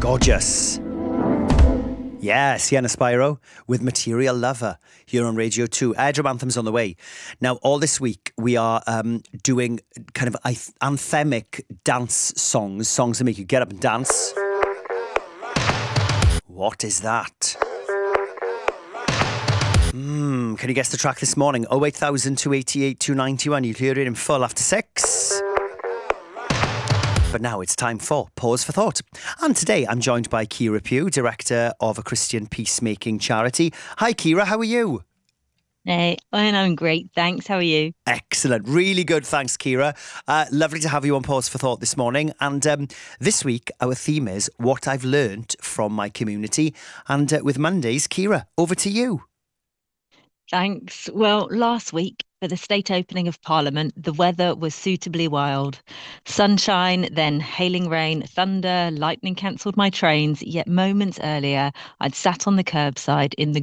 Gorgeous. Yeah, Sienna Spyro with Material Lover here on Radio 2. Airdrum Anthems on the way. Now, all this week, we are doing kind of anthemic dance songs that make you get up and dance. What is that? Can you guess the track this morning? 08000 288 291. You'll hear it in full after 6. But now it's time for Pause for Thought. And today I'm joined by Kira Pugh, Director of a Christian peacemaking charity. Hi Kira, how are you? Hey, I'm great, thanks. How are you? Excellent. Really good, thanks Kira. Lovely to have you on Pause for Thought this morning. And this week our theme is what I've learned from my community. And with Mondays, Kira, over to you. Thanks. Well, last week, for the state opening of Parliament, the weather was suitably wild. Sunshine, then hailing rain, thunder, lightning cancelled my trains, yet moments earlier, I'd sat on the curbside in the